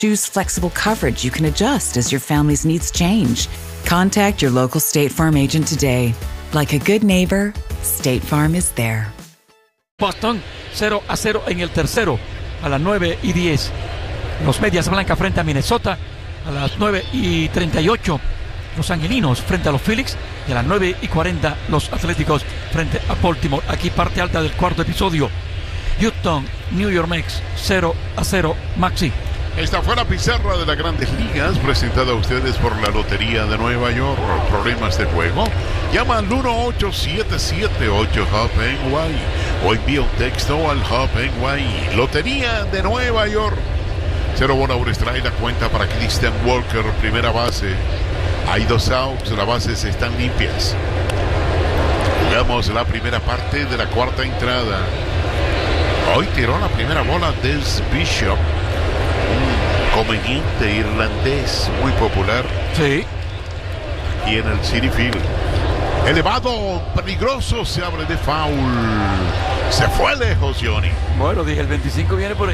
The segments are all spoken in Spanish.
Choose flexible coverage you can adjust as your family's needs change. Contact your local State Farm agent today. Like a good neighbor, State Farm is there. Boston 0-0 en el tercero a las 9:10. Los Medias Blancas frente a Minnesota a las 9:38. Los Angelinos frente a los Phillies y a las 9:40 los Atléticos frente a Baltimore. Aquí parte alta del cuarto episodio. Houston, New York Mets 0-0. Maxi. Esta fue la pizarra de las Grandes Ligas, presentada a ustedes por la Lotería de Nueva York. ¿Problemas de juego? Llama al 1-877-8-HUB-NY o envía un texto al HUB-NY. Lotería de Nueva York. 0 bola por strike, la cuenta para Christian Walker, primera base. Hay 2 outs, las bases están limpias. Jugamos la primera parte de la cuarta entrada. Hoy tiró la primera bola Des Bishop, un comediante irlandés muy popular. Sí. Aquí en el Citi Field. Elevado, peligroso, se abre de foul. Se fue lejos, Johnny. Bueno, dije, el 25 viene por ahí.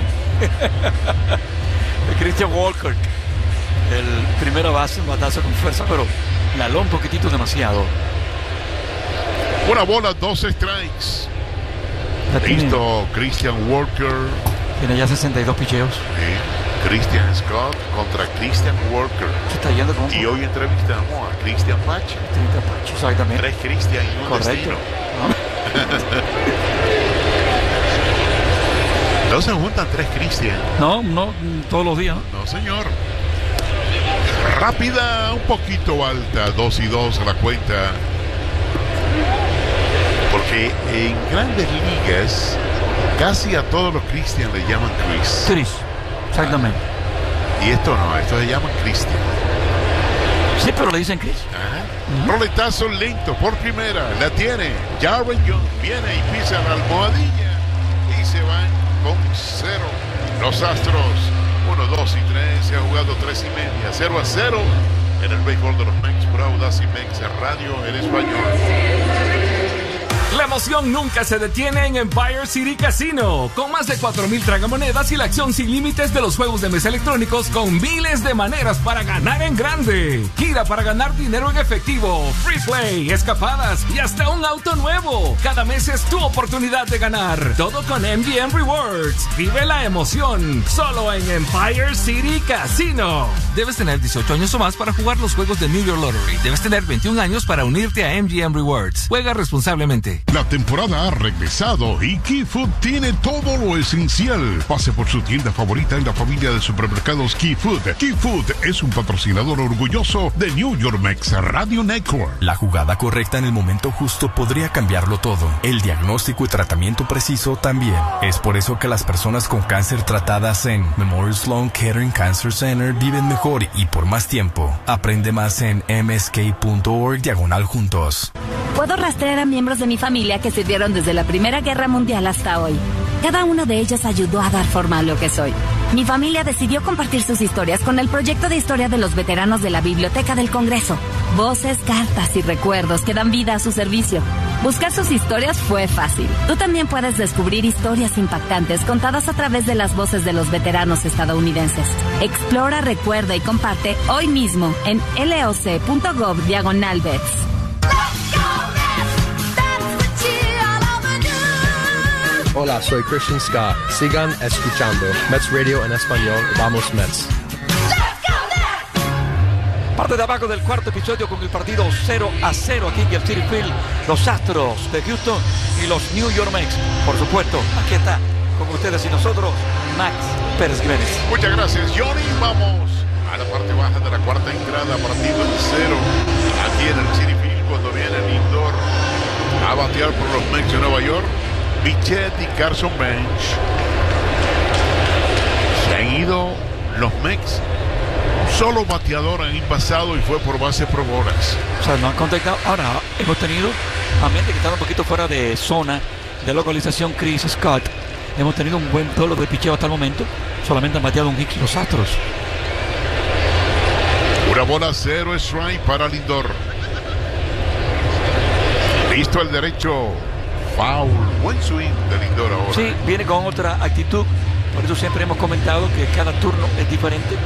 El Christian Walker. El primera base, un batazo con fuerza, pero la aló un poquitito demasiado. Una bola, 2 strikes. Listo, Christian Walker. Tiene ya 62 picheos. Sí. Christian Scott contra Christian Walker. Se está yendo como... Y hoy entrevistamos a Christian Pache. Exactamente. 3 Christian y un correcto. Destino. No se juntan 3 Christian. No, todos los días. No, señor. Rápida, un poquito alta, 2-2 a la cuenta. Porque en Grandes Ligas casi a todos los Christian le llaman Chris. Chris, exactamente. Y esto no, esto se llaman Christian. Sí, pero le dicen Chris. Ajá. Roletazo lento por primera, la tiene Jarren Young, viene y pisa la almohadilla y se van con 0. Los Astros 1, 2 y 3, se ha jugado 3:30, 0-0 en el béisbol de los Mets, por Audacy Mets Radio en español. La emoción nunca se detiene en Empire City Casino. Con más de 4,000 tragamonedas y la acción sin límites de los juegos de mesa electrónicos con miles de maneras para ganar en grande. Gira para ganar dinero en efectivo, free play, escapadas y hasta un auto nuevo. Cada mes es tu oportunidad de ganar. Todo con MGM Rewards. Vive la emoción solo en Empire City Casino. Debes tener 18 años o más para jugar los juegos de New York Lottery. Debes tener 21 años para unirte a MGM Rewards. Juega responsablemente. La temporada ha regresado y Key Food tiene todo lo esencial. Pase por su tienda favorita en la familia de supermercados Key Food. Key Food es un patrocinador orgulloso de New York Mets Radio Network. La jugada correcta en el momento justo podría cambiarlo todo. El diagnóstico y tratamiento preciso también. Es por eso que las personas con cáncer tratadas en Memorial Sloan Kettering Cancer Center viven mejor y por más tiempo. Aprende más en msk.org/juntos. Puedo rastrear a miembros de mi familia que sirvieron desde la Primera Guerra Mundial hasta hoy. Cada uno de ellos ayudó a dar forma a lo que soy. Mi familia decidió compartir sus historias con el proyecto de historia de los veteranos de la Biblioteca del Congreso. Voces, cartas y recuerdos que dan vida a su servicio. Buscar sus historias fue fácil. Tú también puedes descubrir historias impactantes contadas a través de las voces de los veteranos estadounidenses. Explora, recuerda y comparte hoy mismo en loc.gov/vets. Hola, soy Christian Scott. Sigan escuchando Mets Radio en español. Vamos Mets. Parte de abajo del cuarto episodio con el partido 0-0 aquí en el Citi Field. Los Astros de Houston y los New York Mets. Por supuesto, aquí está con ustedes y nosotros, Max Pérez Jiménez. Muchas gracias, Johnny. Vamos a la parte baja de la cuarta entrada, partido en 0. Aquí en el Citi Field cuando viene Lindor a batear por los Mets de Nueva York. Bichette y Carson Bench. Se han ido los Mets. Un solo bateador han pasado y fue por bases por bolas. O sea, no han contactado. Ahora hemos tenido, a mente que están un poquito fuera de zona de localización, Chris Scott. Hemos tenido un buen duelo de picheo hasta el momento. Solamente han bateado un hit los Astros. Una bola, 0 strike para Lindor. Listo el derecho. Foul, buen swing de Lindor ahora. Sí, viene con otra actitud. Por eso siempre hemos comentado que cada turno es diferente.